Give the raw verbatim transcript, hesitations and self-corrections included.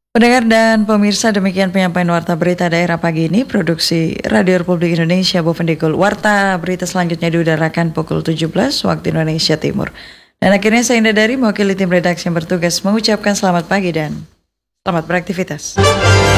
Pendengar dan pemirsa, demikian penyampaian Warta Berita Daerah pagi ini, produksi Radio Republik Indonesia Bovendikul. Warta Berita selanjutnya diudarakan pukul tujuh belas waktu Indonesia Timur. Dan akhirnya saya Indah Dari, mewakili tim redaksi yang bertugas mengucapkan selamat pagi dan selamat beraktivitas.